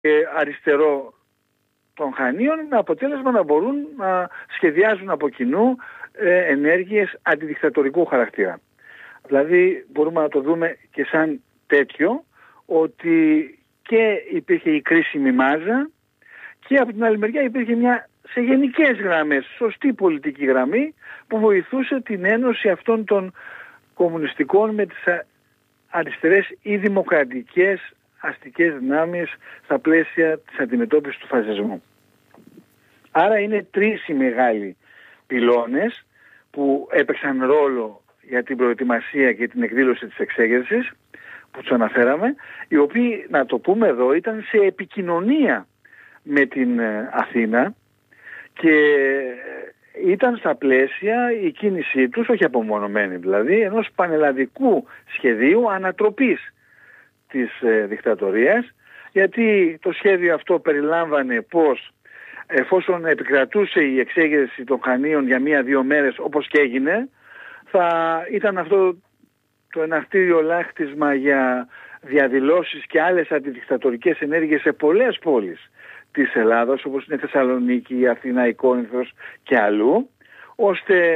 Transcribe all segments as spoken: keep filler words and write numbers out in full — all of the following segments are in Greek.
αριστερό των Χανίων, με αποτέλεσμα να μπορούν να σχεδιάζουν από κοινού ε, ενέργειες αντιδικτατορικού χαρακτήρα. Δηλαδή μπορούμε να το δούμε και σαν τέτοιο, ότι και υπήρχε η κρίσιμη μάζα και από την άλλη μεριά υπήρχε μια σε γενικές γραμμές σωστή πολιτική γραμμή που βοηθούσε την ένωση αυτών των κομμουνιστικών με τις αριστερές ή δημοκρατικές αστικές δυνάμεις στα πλαίσια της αντιμετώπισης του φασισμού. Άρα είναι τρεις οι μεγάλοι πυλώνες που έπαιξαν ρόλο για την προετοιμασία και την εκδήλωση της εξέγερσης που τους αναφέραμε, οι οποίοι, να το πούμε εδώ, ήταν σε επικοινωνία με την Αθήνα και ήταν στα πλαίσια η κίνησή τους, όχι απομονωμένη δηλαδή, ενός πανελλαδικού σχεδίου ανατροπής της ε, δικτατορίας, γιατί το σχέδιο αυτό περιλάμβανε πως εφόσον επικρατούσε η εξέγερση των Χανίων για μία-δύο μέρες όπως και έγινε, θα ήταν αυτό το εναρκτήριο λάκτισμα για διαδηλώσεις και άλλες αντιδικτατορικές ενέργειες σε πολλές πόλεις της Ελλάδος, όπως είναι η Θεσσαλονίκη, η Αθήνα, η Κόρινθος και αλλού, ώστε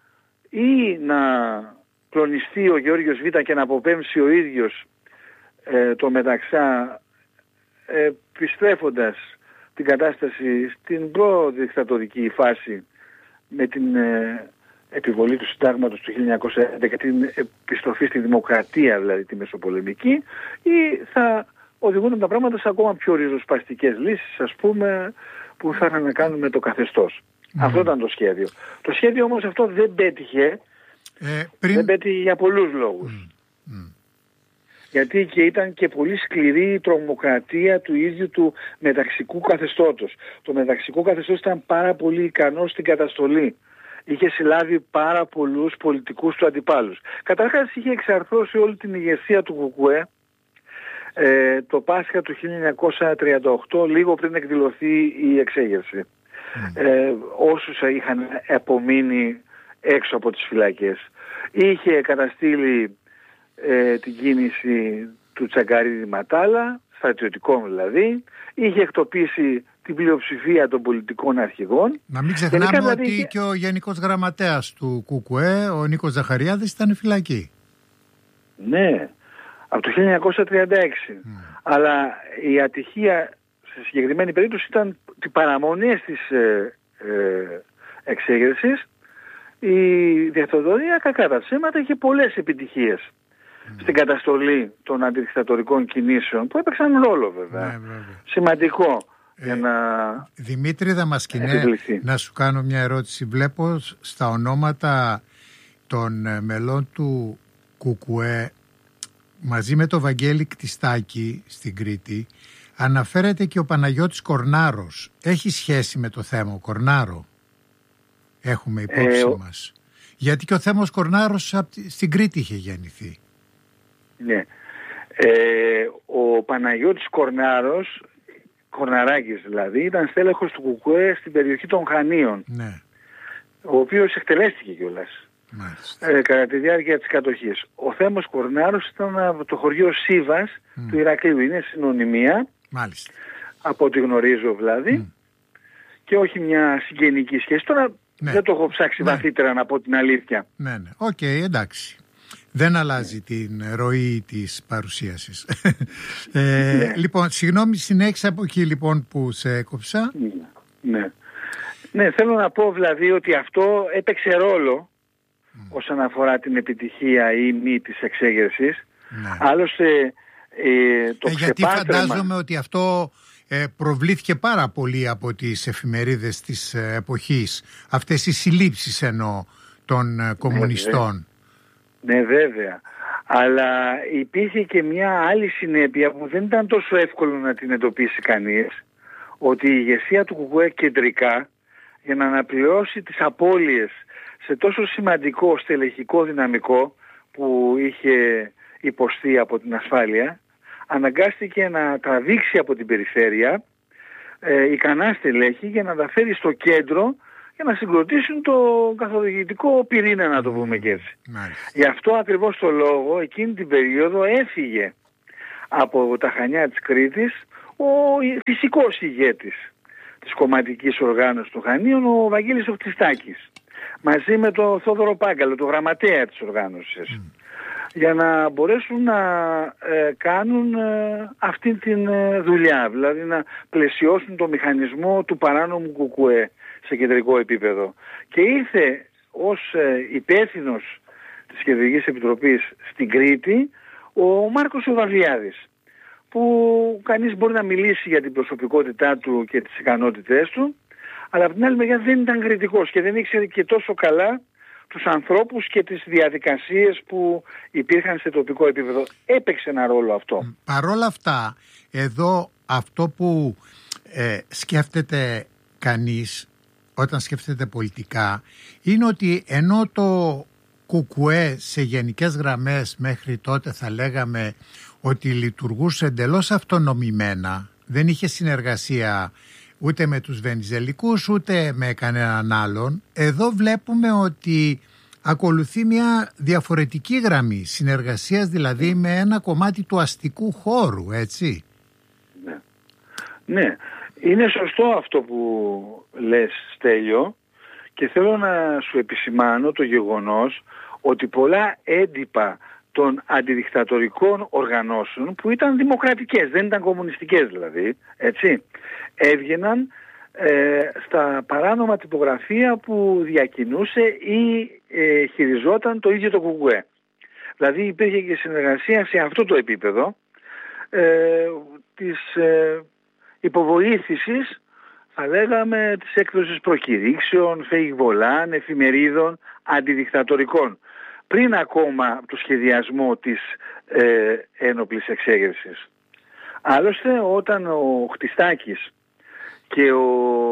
ή να κλονιστεί ο Γεώργιος Β' και να αποπέμψει ο ίδιος ε, το μεταξά, ε, επιστρέφοντας την κατάσταση στην προ-δικτατορική φάση με την ε, επιβολή του συντάγματος του χίλια εννιακόσια έντεκα, την επιστροφή στη δημοκρατία, δηλαδή τη μεσοπολεμική, ή θα οδηγούν τα πράγματα σε ακόμα πιο ριζοσπαστικές λύσεις, ας πούμε, που θα είχαν να κάνουν με το καθεστώς. Mm. Αυτό ήταν το σχέδιο. Το σχέδιο όμως αυτό δεν πέτυχε, ε, πριν... δεν πέτυχε για πολλούς λόγους. Mm. Mm. Γιατί και ήταν και πολύ σκληρή η τρομοκρατία του ίδιου του μεταξικού καθεστώτος. Το μεταξικό καθεστώς ήταν πάρα πολύ ικανό στην καταστολή. Είχε συλλάβει πάρα πολλούς πολιτικούς του αντιπάλους. Καταρχάς είχε εξαρθρώσει όλη την ηγεσία του Κουκουέ ε, το Πάσχα του χίλια εννιακόσια τριάντα οκτώ, λίγο πριν εκδηλωθεί η εξέγερση. Mm. Ε, όσους είχαν απομείνει έξω από τις φυλακές. Είχε καταστήλει ε, την κίνηση του Τσαγκαρίδη Ματάλα, στρατιωτικών δηλαδή, είχε εκτοπίσει την πλειοψηφία των πολιτικών αρχηγών. Να μην ξεχνάμε δηλαδή... ότι και ο Γενικός Γραμματέας του Κουκουέ, ο Νίκος Ζαχαριάδης, ήταν φυλακή. Ναι, από το χίλια εννιακόσια τριάντα έξι. Mm. Αλλά η ατυχία σε συγκεκριμένη περίπτωση ήταν ότι παραμονές της ε, ε, εξέγερσης η δικτατορία, κακά τα ψέματα, είχε πολλές επιτυχίες mm. στην καταστολή των αντιδικτατορικών κινήσεων που έπαιξαν ρόλο βέβαια. Ναι, βέβαια. Σημαντικό. Ε, για να... Δημήτρη Δαμασκηνέ, να σου κάνω μια ερώτηση. Βλέπω στα ονόματα των μελών του Κουκουέ μαζί με το Βαγγέλη Κτιστάκη στην Κρήτη αναφέρεται και ο Παναγιώτης Κορνάρος. Έχει σχέση με το θέμα ο Κορνάρο? Έχουμε υπόψη ε, μας. Γιατί και ο Θέμος Κορνάρος στην Κρήτη είχε γεννηθεί. Ναι. Ε, ο Παναγιώτης Κορνάρος, Κορναράκης δηλαδή, ήταν στέλεχος του Κουκουέ στην περιοχή των Χανίων. Ναι. Ο οποίος εκτελέστηκε κιόλας ε, κατά τη διάρκεια της κατοχής. Ο Θέμος Κορνάρος ήταν από το χωριό Σίβας mm. του Ηρακλείου. Είναι συνωνυμία. Μάλιστα. Από ό,τι γνωρίζω δηλαδή. Mm. Και όχι μια συγγενική σχέση. Τώρα ναι. δεν το έχω ψάξει ναι. βαθύτερα να πω την αλήθεια. Ναι, ναι. Οκ, okay, εντάξει. Δεν αλλάζει την ροή της παρουσίασης. ε, ναι. Λοιπόν, συγγνώμη, συνέχισα από εκεί λοιπόν που σε έκοψα. Ναι. Ναι, θέλω να πω δηλαδή ότι αυτό έπαιξε ρόλο mm. όσον αφορά την επιτυχία ή μη της εξέγερσης. Ναι. Άλλωστε ε, το ε, γιατί φαντάζομαι ότι αυτό ε, προβλήθηκε πάρα πολύ από τις εφημερίδες της ε, εποχής. Αυτές οι συλλήψεις εννοώ των ε, κομμουνιστών. Ναι, ναι, βέβαια. Αλλά υπήρχε και μια άλλη συνέπεια που δεν ήταν τόσο εύκολο να την εντοπίσει κανείς, ότι η ηγεσία του Κουκουέ κεντρικά, για να αναπληρώσει τις απώλειες σε τόσο σημαντικό στελεχικό δυναμικό που είχε υποστεί από την ασφάλεια, αναγκάστηκε να τραβήξει από την περιφέρεια ε, ικανά στελέχη για να τα φέρει στο κέντρο για να συγκροτήσουν το καθοδηγητικό πυρήνα, να το πούμε και έτσι. Μάλιστα. Γι' αυτό ακριβώς το λόγο εκείνη την περίοδο έφυγε από τα Χανιά της Κρήτης ο φυσικός ηγέτης της κομματικής οργάνωσης των Χανίων, ο Βαγγέλης ο Χτιστάκης, μαζί με τον Θόδωρο Πάγκαλο, τον γραμματέα της οργάνωσης, mm. για να μπορέσουν να ε, κάνουν ε, αυτή τη ε, δουλειά, δηλαδή να πλαισιώσουν το μηχανισμό του παράνομου κουκουέ σε κεντρικό επίπεδο. Και ήρθε ως ε, υπεύθυνος της Κεντρικής Επιτροπής στην Κρήτη ο Μάρκος Οδαβιάδης, που κανείς μπορεί να μιλήσει για την προσωπικότητά του και τις ικανότητές του, αλλά από την άλλη μεριά δεν ήταν κριτικός και δεν ήξερε και τόσο καλά τους ανθρώπους και τις διαδικασίες που υπήρχαν σε τοπικό επίπεδο. Έπαιξε ένα ρόλο αυτό. Παρόλα αυτά, εδώ αυτό που ε, σκέφτεται κανείς όταν σκέφτεται πολιτικά είναι ότι ενώ το κουκουέ σε γενικές γραμμές μέχρι τότε θα λέγαμε ότι λειτουργούσε εντελώς αυτονομημένα, δεν είχε συνεργασία ούτε με τους Βενιζελικούς ούτε με κανέναν άλλον, εδώ βλέπουμε ότι ακολουθεί μια διαφορετική γραμμή συνεργασίας, δηλαδή με ένα κομμάτι του αστικού χώρου, έτσι. Ναι, ναι. Είναι σωστό αυτό που λες, Στέλιο, και θέλω να σου επισημάνω το γεγονός ότι πολλά έντυπα των αντιδικτατορικών οργανώσεων, που ήταν δημοκρατικές, δεν ήταν κομμουνιστικές δηλαδή, έτσι, έβγαιναν ε, στα παράνομα τυπογραφία που διακινούσε ή ε, χειριζόταν το ίδιο το κουκουέ. Δηλαδή υπήρχε και συνεργασία σε αυτό το επίπεδο ε, της ε, υποβοήθησης, θα λέγαμε, της έκδοσης προκηρύξεων, φεϊγβολάν, εφημερίδων αντιδικτατορικών, πριν ακόμα το σχεδιασμό της ε, ένοπλης εξέγερσης. Άλλωστε, όταν ο Χτιστάκης και ο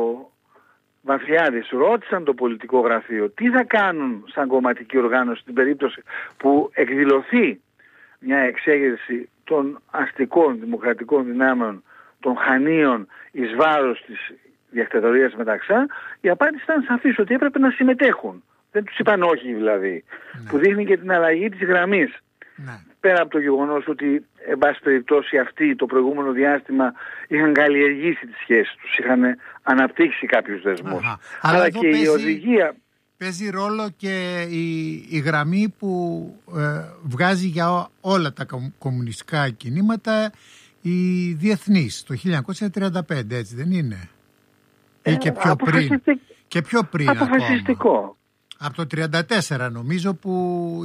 Βαθιάδης ρώτησαν το πολιτικό γραφείο τι θα κάνουν σαν κομματική οργάνωση στην περίπτωση που εκδηλωθεί μια εξέγερση των αστικών δημοκρατικών δυνάμεων των Χανίων εις βάρος της δικτατορίας Μεταξά, η απάντηση ήταν σαφής ότι έπρεπε να συμμετέχουν. Δεν τους είπαν όχι δηλαδή, ναι. Που δείχνει και την αλλαγή της γραμμής. Ναι. Πέρα από το γεγονός ότι, εν πάση περιπτώσει, αυτοί το προηγούμενο διάστημα είχαν καλλιεργήσει τις σχέσεις τους, είχαν αναπτύξει κάποιους δεσμούς. Αχα. Αλλά, Αλλά και παίζει, η οδηγία... Παίζει ρόλο και η, η γραμμή που ε, βγάζει για όλα τα κομμουνιστικά κινήματα η Διεθνής, το χίλια εννιακόσια τριάντα πέντε, έτσι δεν είναι? Ε, ή και πιο πριν. Και πιο πριν αποφασιστικό. Ακόμα. Από το τριάντα τέσσερα νομίζω που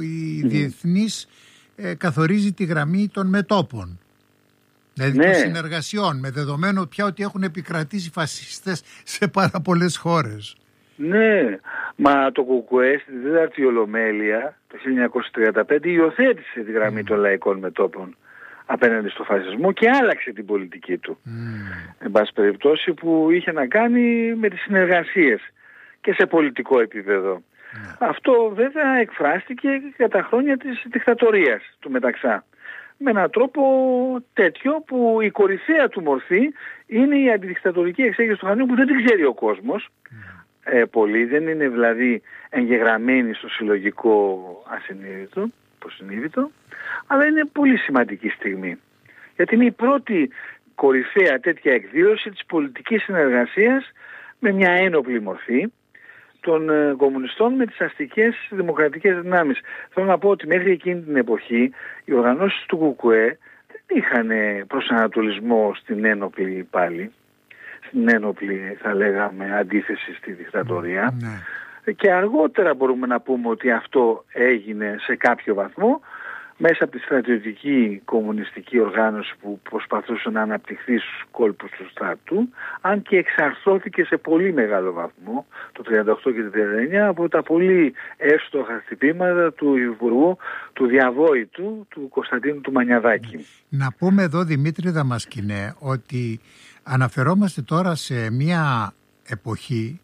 η mm. Διεθνής ε, καθορίζει τη γραμμή των μετώπων. Δηλαδή ναι. των συνεργασιών, με δεδομένο πια ότι έχουν επικρατήσει φασίστες σε πάρα πολλές χώρες. Ναι, μα το κουκουέ στην τέταρτη Ολομέλεια το χίλια εννιακόσια τριάντα πέντε υιοθέτησε τη γραμμή mm. των λαϊκών μετώπων απέναντι στο φασισμό και άλλαξε την πολιτική του. Mm. Εν πάση περιπτώσει, που είχε να κάνει με τις συνεργασίες και σε πολιτικό επίπεδο. Mm. Αυτό βέβαια εκφράστηκε και τα χρόνια της δικτατορίας του Μεταξά. Με έναν τρόπο τέτοιο που η κορυφαία του μορφή είναι η αντιδικτατορική εξέγερση του Χανίων, που δεν την ξέρει ο κόσμος. Mm. Ε, πολύ, δεν είναι δηλαδή εγγεγραμμένη στο συλλογικό ασυνείδητο, υποσυνείδητο, αλλά είναι πολύ σημαντική στιγμή. Γιατί είναι η πρώτη κορυφαία τέτοια εκδήλωση της πολιτικής συνεργασίας με μια ένοπλη μορφή των ε, κομμουνιστών με τις αστικές δημοκρατικές δυνάμεις. Θέλω να πω ότι μέχρι εκείνη την εποχή οι οργανώσεις του κουκουέ δεν είχαν προσανατολισμό στην ένοπλη πάλι, στην ένοπλη θα λέγαμε αντίθεση στη δικτατορία. Mm, και αργότερα μπορούμε να πούμε ότι αυτό έγινε σε κάποιο βαθμό μέσα από τη στρατιωτική κομμουνιστική οργάνωση που προσπαθούσε να αναπτυχθεί στους κόλπους του στρατού, αν και εξαρθρώθηκε σε πολύ μεγάλο βαθμό το τριάντα οκτώ και το τριάντα εννιά από τα πολύ εύστοχα χτυπήματα του Υπουργού του Διαβόητου, του Κωνσταντίνου του Μανιαδάκη. Να πούμε εδώ, Δημήτρη Δαμασκηνέ, ότι αναφερόμαστε τώρα σε μια εποχή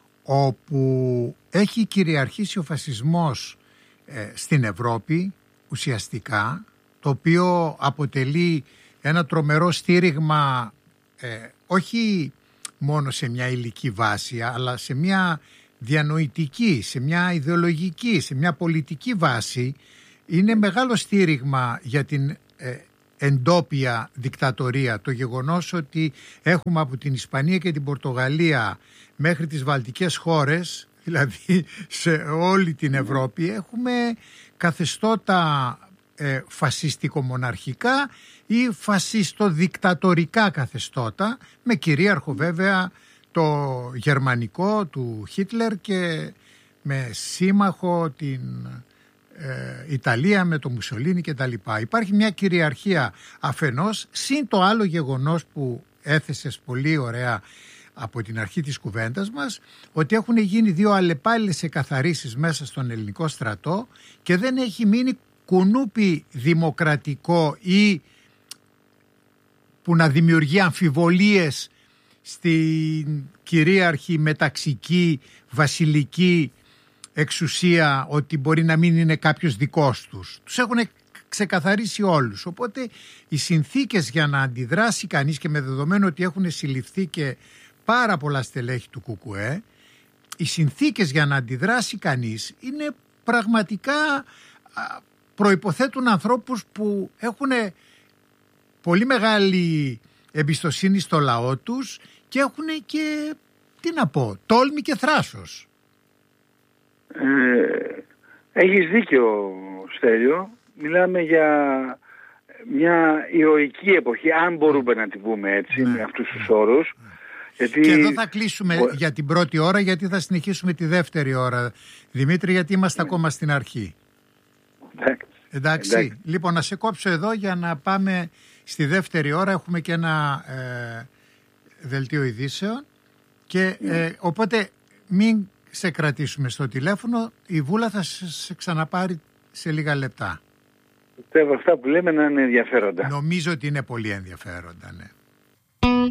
όπου έχει κυριαρχήσει ο φασισμός ε, στην Ευρώπη ουσιαστικά, το οποίο αποτελεί ένα τρομερό στήριγμα ε, όχι μόνο σε μια υλική βάση, αλλά σε μια διανοητική, σε μια ιδεολογική, σε μια πολιτική βάση. Είναι μεγάλο στήριγμα για την ε, εντόπια δικτατορία. Το γεγονός ότι έχουμε από την Ισπανία και την Πορτογαλία μέχρι τις βαλτικές χώρες, δηλαδή σε όλη την Ευρώπη, έχουμε καθεστώτα ε, φασιστικο-μοναρχικά ή φασιστο-δικτατορικά καθεστώτα, με κυρίαρχο βέβαια το γερμανικό του Χίτλερ και με σύμμαχο την ε, Ιταλία με το Μουσολίνι και τα λοιπά. Υπάρχει μια κυριαρχία αφενός, συν το άλλο γεγονός που έθεσες πολύ ωραία από την αρχή της κουβέντας μας, ότι έχουν γίνει δύο αλλεπάλληλες εκαθαρίσεις μέσα στον ελληνικό στρατό και δεν έχει μείνει κουνούπι δημοκρατικό ή που να δημιουργεί αμφιβολίες στην κυρίαρχη μεταξική βασιλική εξουσία ότι μπορεί να μην είναι κάποιος δικός τους. Τους έχουν ξεκαθαρίσει όλους. Οπότε οι συνθήκες για να αντιδράσει κανείς, και με δεδομένο ότι έχουν συλληφθεί και πάρα πολλά στελέχη του ΚΚΕ, οι συνθήκες για να αντιδράσει κανείς είναι πραγματικά, προϋποθέτουν ανθρώπους που έχουν πολύ μεγάλη εμπιστοσύνη στο λαό τους και έχουν και, τι να πω, τόλμη και θράσος. Ε, έχεις δίκιο, Στέλιο. Μιλάμε για μια ηρωική εποχή, αν μπορούμε να την πούμε έτσι, ναι, με αυτούς τους όρους. Γιατί... Και εδώ θα κλείσουμε Ο... για την πρώτη ώρα, γιατί θα συνεχίσουμε τη δεύτερη ώρα, Δημήτρη, γιατί είμαστε ναι. ακόμα στην αρχή. Εντάξει. Εντάξει. Εντάξει. Λοιπόν, να σε κόψω εδώ για να πάμε στη δεύτερη ώρα. Έχουμε και ένα ε, δελτίο ειδήσεων και ναι. ε, οπότε μην σε κρατήσουμε στο τηλέφωνο. Η Βούλα θα σε ξαναπάρει σε λίγα λεπτά. Πιστεύω αυτά που λέμε να είναι ενδιαφέροντα. Νομίζω ότι είναι πολύ ενδιαφέροντα, ναι.